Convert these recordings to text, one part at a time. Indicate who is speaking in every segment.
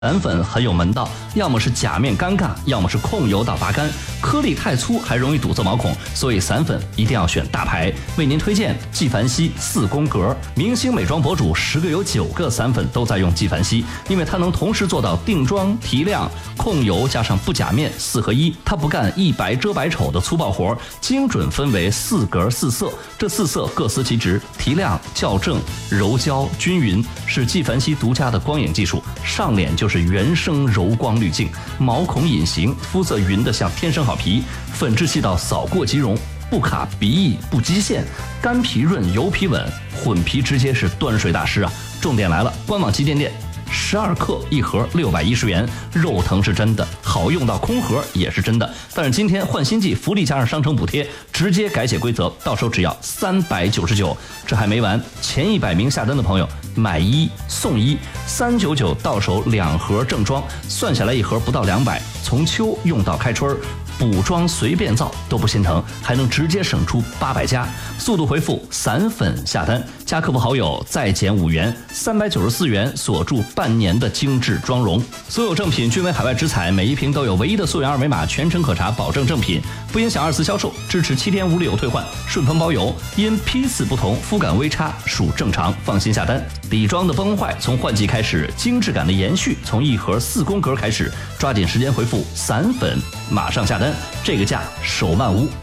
Speaker 1: 散粉很有门道，要么是假面尴尬，要么是控油到拔干，颗粒太粗还容易堵塞毛孔，所以散粉一定要选大牌。为您推荐纪梵希4宫格，明星美妆博主10个有9个散粉都在用纪梵希，因为它能同时做到定妆、提亮、控油加上不假面4合1，它不干一白遮百丑的粗暴活，精准分为4格4色，这4色各司其职，提亮、校正、柔焦、均匀，是纪梵希独家的光影技术，上脸就是原生柔光滤镜，毛孔隐形，肤色匀得像天生好皮，粉质细到扫过即溶，不卡鼻翼不基线，干皮润油皮稳，混皮直接是端水大师啊！重点来了，官网旗舰店12克一盒610元，肉疼是真的，好用到空盒也是真的。但是今天换新季，福利加上商城补贴，直接改写规则，到手只要399。这还没完，前100名下单的朋友买1送1，399到手2盒正装，算下来一盒不到200，从秋用到开春，补妆随便造都不心疼，还能直接省出800加。速度回复散粉下单，加客服好友再减5元，394元锁住半年的精致妆容。所有正品均为海外直采，每一瓶都有唯一的溯源二维码，全程可查，保证正品，不影响2次销售，支持7天无理由退换，顺丰包邮。因批次不同，肤感微差属正常，放心下单。底妆的崩坏从换季开始，精致感的延续从一盒4宫格开始，抓紧时间回复散粉，马上下单，这个价手慢无。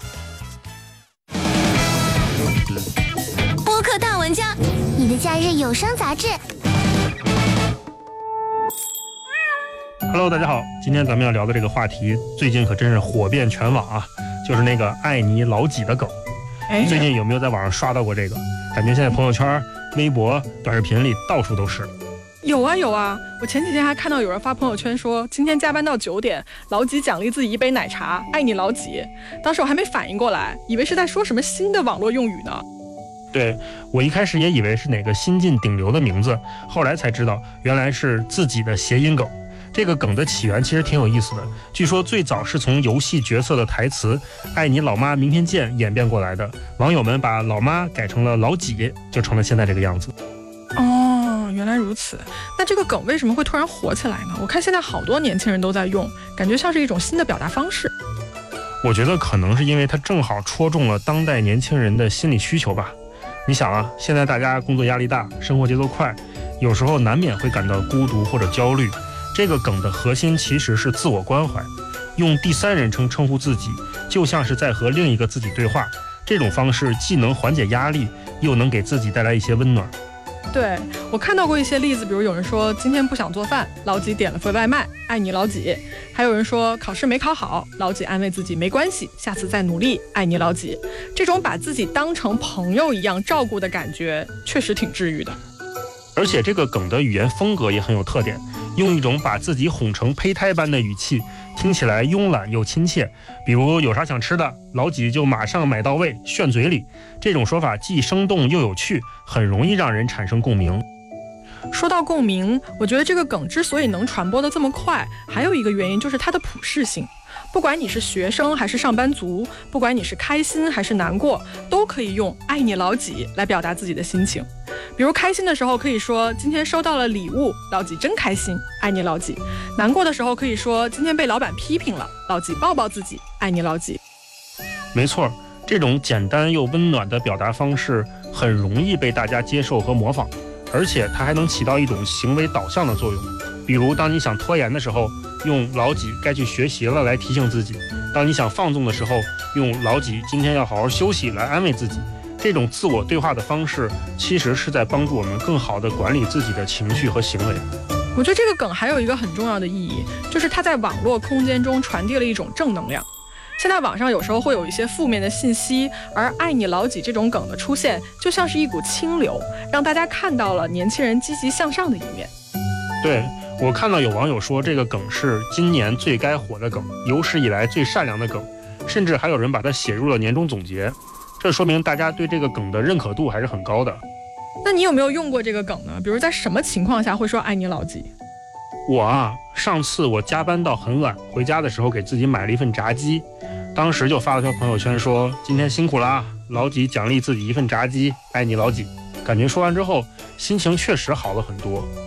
Speaker 2: 播客大玩家，你的假日有声杂志。
Speaker 3: Hello， 大家好，今天咱们要聊的这个话题，最近可真是火遍全网啊，就是那个爱你老几的梗。最近有没有在网上刷到过这个？感觉现在朋友圈、微博、短视频里到处都是。
Speaker 4: 有啊，我前几天还看到有人发朋友圈说，今天加班到9点，老几奖励自己一杯奶茶，爱你老几。当时我还没反应过来，以为是在说什么新的网络用语呢。
Speaker 3: 对，我一开始也以为是哪个新晋顶流的名字，后来才知道原来是自己的谐音梗。这个梗的起源其实挺有意思的，据说最早是从游戏角色的台词爱你老妈明天见演变过来的，网友们把老妈改成了老几，就成了现在这个样子。
Speaker 4: 哦，原来如此。那这个梗为什么会突然火起来呢？我看现在好多年轻人都在用，感觉像是一种新的表达方式。
Speaker 3: 我觉得可能是因为它正好戳中了当代年轻人的心理需求吧。你想啊，现在大家工作压力大，生活节奏快，有时候难免会感到孤独或者焦虑。这个梗的核心其实是自我关怀，用第3人称称呼自己，就像是在和另一个自己对话。这种方式既能缓解压力，又能给自己带来一些温暖。
Speaker 4: 对，我看到过一些例子，比如有人说今天不想做饭，老几点了份外卖，爱你老几。还有人说考试没考好，老几安慰自己没关系，下次再努力，爱你老几。这种把自己当成朋友一样照顾的感觉，确实挺治愈的。
Speaker 3: 而且这个梗的语言风格也很有特点，用一种把自己哄成胚胎般的语气，听起来慵懒又亲切。比如有啥想吃的，老几就马上买到位，炫嘴里。这种说法既生动又有趣，很容易让人产生共鸣。
Speaker 4: 说到共鸣，我觉得这个梗之所以能传播的这么快，还有一个原因就是它的普适性。不管你是学生还是上班族，不管你是开心还是难过，都可以用爱你老几来表达自己的心情。比如开心的时候可以说今天收到了礼物，老几真开心，爱你老几。难过的时候可以说今天被老板批评了，老几抱抱自己，爱你老几。
Speaker 3: 没错，这种简单又温暖的表达方式很容易被大家接受和模仿，而且它还能起到一种行为导向的作用。比如当你想拖延的时候，用老几该去学习了来提醒自己；当你想放纵的时候，用老几今天要好好休息来安慰自己。这种自我对话的方式其实是在帮助我们更好地管理自己的情绪和行为。
Speaker 4: 我觉得这个梗还有一个很重要的意义，就是它在网络空间中传递了一种正能量。现在网上有时候会有一些负面的信息，而爱你老几这种梗的出现就像是一股清流，让大家看到了年轻人积极向上的一面。
Speaker 3: 对，我看到有网友说这个梗是今年最该火的梗，有史以来最善良的梗，甚至还有人把它写入了年终总结。这说明大家对这个梗的认可度还是很高的。
Speaker 4: 那你有没有用过这个梗呢？比如在什么情况下会说爱你老几？
Speaker 3: 我啊，上次我加班到很晚，回家的时候给自己买了一份炸鸡，当时就发了条朋友圈说今天辛苦了，老几奖励自己一份炸鸡，爱你老几。感觉说完之后心情确实好了很多。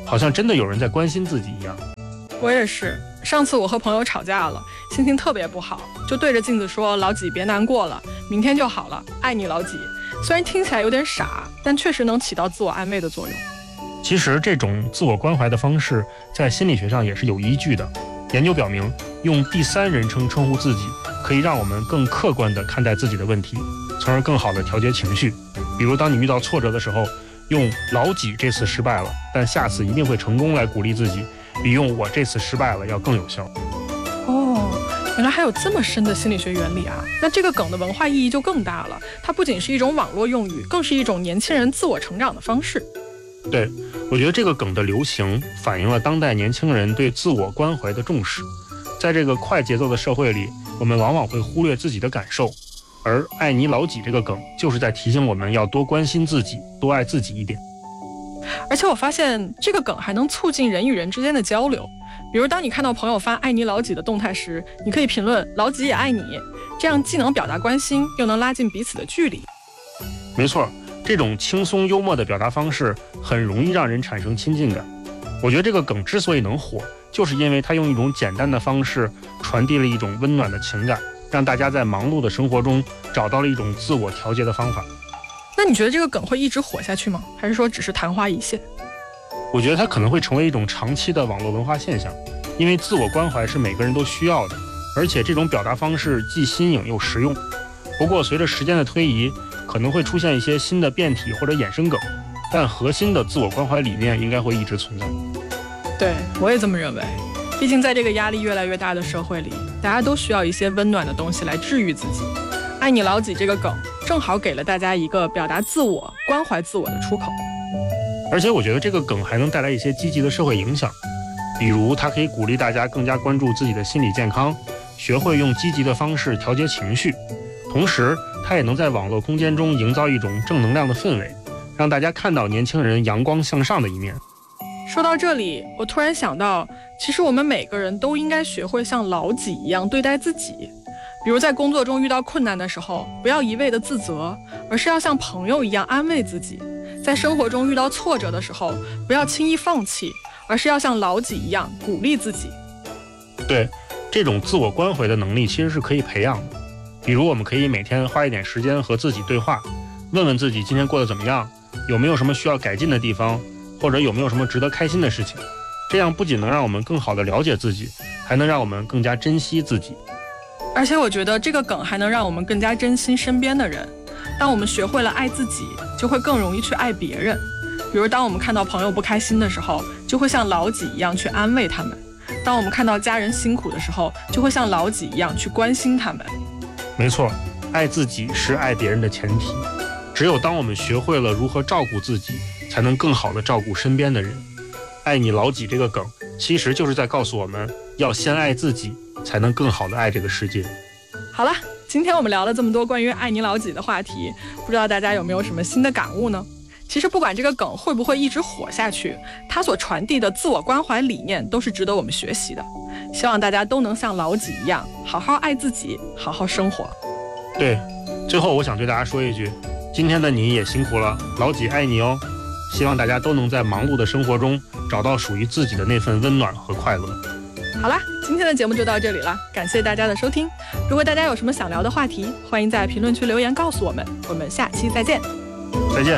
Speaker 3: 好像真的有人在关心自己一样。
Speaker 4: 我也是，上次我和朋友吵架了，心情特别不好，就对着镜子说：“老几别难过了，明天就好了，爱你老几。”虽然听起来有点傻，但确实能起到自我安慰的作用。
Speaker 3: 其实这种自我关怀的方式在心理学上也是有依据的。研究表明，用第三人称称呼自己可以让我们更客观地看待自己的问题，从而更好地调节情绪。比如当你遇到挫折的时候，用老几这次失败了，但下次一定会成功来鼓励自己，比用我这次失败了要更有效。
Speaker 4: 原来还有这么深的心理学原理啊！那这个梗的文化意义就更大了，它不仅是一种网络用语，更是一种年轻人自我成长的方式。
Speaker 3: 对，我觉得这个梗的流行反映了当代年轻人对自我关怀的重视。在这个快节奏的社会里，我们往往会忽略自己的感受，而爱你老几这个梗就是在提醒我们要多关心自己，多爱自己一点。
Speaker 4: 而且我发现这个梗还能促进人与人之间的交流。比如当你看到朋友发爱你老几的动态时，你可以评论老几也爱你，这样既能表达关心，又能拉近彼此的距离。
Speaker 3: 没错，这种轻松幽默的表达方式很容易让人产生亲近感。我觉得这个梗之所以能火，就是因为它用一种简单的方式传递了一种温暖的情感，让大家在忙碌的生活中找到了一种自我调节的方法。
Speaker 4: 那你觉得这个梗会一直火下去吗？还是说只是昙花一现？
Speaker 3: 我觉得它可能会成为一种长期的网络文化现象，因为自我关怀是每个人都需要的，而且这种表达方式既新颖又实用。不过随着时间的推移，可能会出现一些新的变体或者衍生梗，但核心的自我关怀理念应该会一直存在。
Speaker 4: 对，我也这么认为。毕竟在这个压力越来越大的社会里，大家都需要一些温暖的东西来治愈自己。爱你老几这个梗正好给了大家一个表达自我、关怀自我的出口。
Speaker 3: 而且我觉得这个梗还能带来一些积极的社会影响，比如它可以鼓励大家更加关注自己的心理健康，学会用积极的方式调节情绪，同时它也能在网络空间中营造一种正能量的氛围，让大家看到年轻人阳光向上的一面。
Speaker 4: 说到这里，我突然想到，其实我们每个人都应该学会像老几一样对待自己。比如在工作中遇到困难的时候，不要一味的自责，而是要像朋友一样安慰自己。在生活中遇到挫折的时候，不要轻易放弃，而是要像老几一样鼓励自己。
Speaker 3: 对，这种自我关怀的能力其实是可以培养的。比如我们可以每天花一点时间和自己对话，问问自己今天过得怎么样，有没有什么需要改进的地方，或者有没有什么值得开心的事情。这样不仅能让我们更好地了解自己，还能让我们更加珍惜自己。
Speaker 4: 而且我觉得这个梗还能让我们更加珍惜身边的人。当我们学会了爱自己，就会更容易去爱别人。比如当我们看到朋友不开心的时候，就会像老几一样去安慰他们；当我们看到家人辛苦的时候，就会像老几一样去关心他们。
Speaker 3: 没错，爱自己是爱别人的前提。只有当我们学会了如何照顾自己，才能更好地照顾身边的人。爱你老几这个梗，其实就是在告诉我们，要先爱自己，才能更好地爱这个世界。
Speaker 4: 好了，今天我们聊了这么多关于爱你老几的话题，不知道大家有没有什么新的感悟呢？其实不管这个梗会不会一直火下去，它所传递的自我关怀理念都是值得我们学习的。希望大家都能像老几一样，好好爱自己，好好生活。
Speaker 3: 对，最后我想对大家说一句，今天的你也辛苦了，老几爱你哦。希望大家都能在忙碌的生活中找到属于自己的那份温暖和快乐。
Speaker 4: 好啦，今天的节目就到这里了，感谢大家的收听。如果大家有什么想聊的话题，欢迎在评论区留言告诉我们。我们下期再见。
Speaker 3: 再见。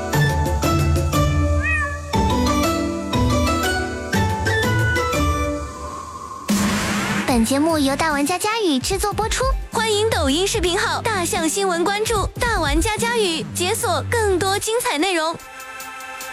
Speaker 2: 本节目由大玩家佳宇制作播出，欢迎抖音视频号大象新闻关注大玩家佳宇，解锁更多精彩内容。